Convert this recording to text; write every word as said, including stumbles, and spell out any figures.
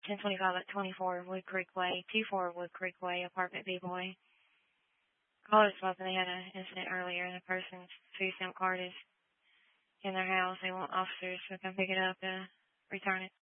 ten twenty-five at twenty-four Wood Creek Way, two four Wood Creek Way, apartment B boy. Called us up and they had an incident earlier and the person's food stamp card is in their house. They want officers to come pick it up and return it.